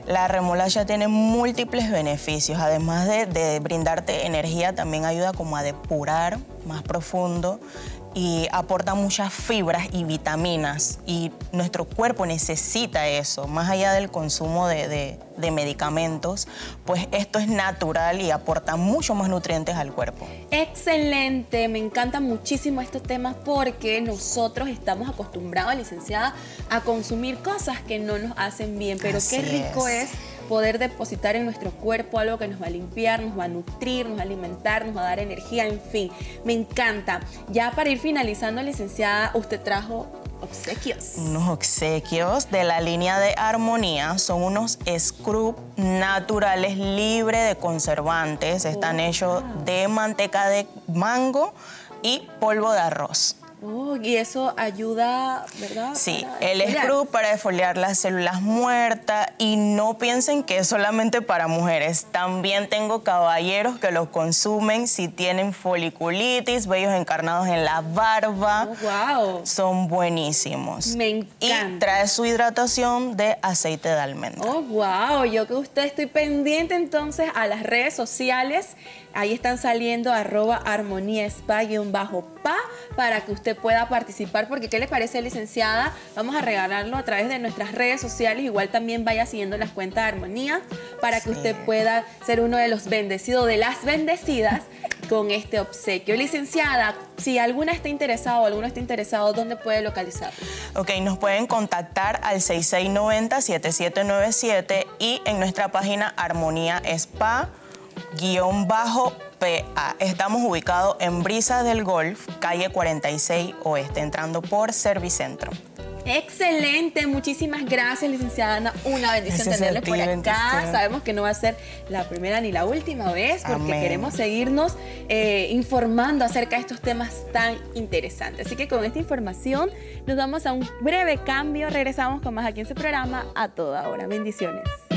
La remolacha tiene múltiples beneficios, además de brindarte energía, también ayuda como a depurar más profundo y aporta muchas fibras y vitaminas y nuestro cuerpo necesita eso, más allá del consumo de medicamentos, pues esto es natural y aporta mucho más nutrientes al cuerpo. Excelente, me encantan muchísimo estos temas porque nosotros estamos acostumbrados, licenciada, a consumir cosas que no nos hacen bien, pero Así qué rico es poder depositar en nuestro cuerpo algo que nos va a limpiar, nos va a nutrir, nos va a alimentar, nos va a dar energía, en fin, me encanta. Ya para ir finalizando, licenciada, usted trajo obsequios. Unos obsequios de la línea de Armonía, son unos scrub naturales libres de conservantes, están hechos de manteca de mango y polvo de arroz. Oh, y eso ayuda, ¿verdad? Sí, el scrub para defoliar las células muertas y no piensen que es solamente para mujeres. También tengo caballeros que lo consumen si tienen foliculitis, vellos encarnados en la barba. Oh, wow. Son buenísimos. Me encanta. Y trae su hidratación de aceite de almendra. Oh, wow. Yo que usted estoy pendiente entonces a las redes sociales. Ahí están saliendo @armoniaspa_pa para que usted pueda participar, porque ¿qué le parece, licenciada? Vamos a regalarlo a través de nuestras redes sociales, igual también vaya siguiendo las cuentas de Armonía para que usted pueda ser uno de los bendecidos, de las bendecidas con este obsequio. Licenciada, si alguna está interesada o alguno está interesado, ¿dónde puede localizarlo? Ok, nos pueden contactar al 6690-7797 y en nuestra página Armonía Spa _PA. Estamos ubicados en Brisas del Golf, calle 46 Oeste, entrando por Servicentro. Excelente, muchísimas gracias, licenciada Ana. Una bendición tenerle por acá. Sabemos que no va a ser la primera ni la última vez, porque queremos seguirnos informando acerca de estos temas tan interesantes. Así que con esta información nos vamos a un breve cambio. Regresamos con más aquí en su programa A Toda Hora. Bendiciones.